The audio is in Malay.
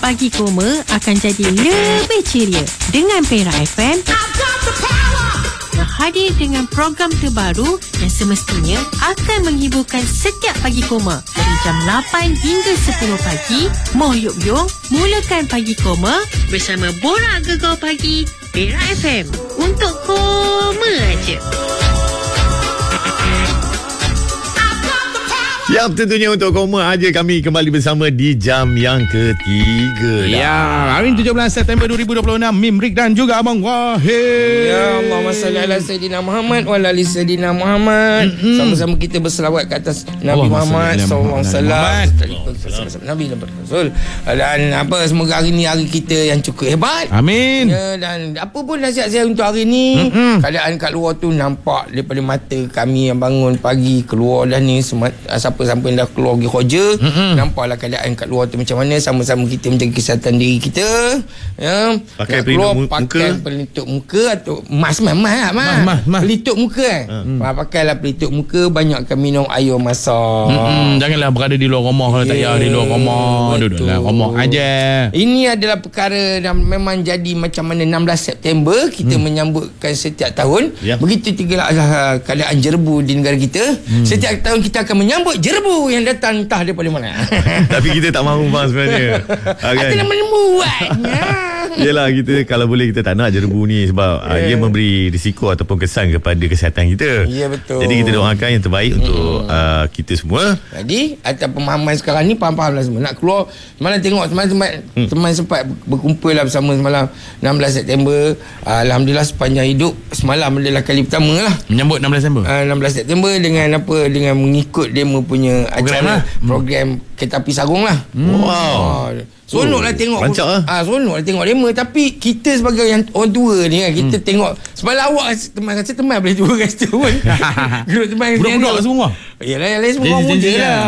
Pagi Koma akan jadi lebih ceria dengan Perak FM hadir dengan program terbaru yang semestinya akan menghiburkan setiap Pagi Koma dari jam 8 hingga 10 pagi. Moh Yuk Yung mulakan Pagi Koma bersama Borak Gegar Pagi Perak FM untuk Koma aja. Ya, tentunya untuk Koma aja kami kembali bersama di jam yang ketiga. Ya, hari 17 September 2026, Mim, Rik dan juga Abang Wahid. Ya, Allahumma salli ala Sayyidina Muhammad wa ala ali Sayyidina Muhammad. Sama-sama kita berselawat ke atas Nabi Muhammad sallallahu alaihi wasallam. Nabi dan Rasul. Dan apa, semoga hari ni hari kita yang cukup hebat. Amin. Ya, dan apa pun nasihat saya untuk hari ni, keadaan kat luar tu nampak daripada mata kami yang bangun pagi keluar dah ni, siapa-siapa yang dah keluar pergi kerja, nampaklah keadaan kat luar tu macam mana. Sama-sama kita menjaga kesihatan diri kita, ya. Pakai pelitup pakai pelitup muka atau mask pelitup muka pakailah pelitup muka, banyakkan minum air masak. Janganlah berada di luar rumah. Kalau tak payah di luar rumah, duduklah rumah aja. Ini adalah perkara yang memang jadi macam mana 16 September kita menyambutkan setiap tahun. Begitu juga keadaan jerbu di negara kita. Setiap tahun kita akan menyambut jerbu yang datang entah daripada mana. Tapi kita tak mahu bang sebenarnya. Kita nak membuatnya. Yelah, kita kalau boleh kita tak nak jerbu ni sebab dia memberi risiko ataupun kesan kepada kesihatan kita. Ya, betul. Jadi kita doakan yang terbaik untuk kita semua. Jadi atas pemahaman sekarang ni, faham-faham lah semua. Nak keluar semalam, tengok teman sempat berkumpul lah bersama semalam 16 September. Alhamdulillah sepanjang hidup semalam adalah kali pertama lah menyambut 16 September. 16 September dengan apa, dengan mengikut demo punya acara program Kereta Api Sarung lah. Wow. Seronok lah tengok. Rancak lah. Seronok lah tengok demo. Tapi kita sebagai yang orang tua ni kan, kita tengok semalam awak teman boleh tua kat situ pun. Budak-budak semua. Yalah, semua orang muda lah.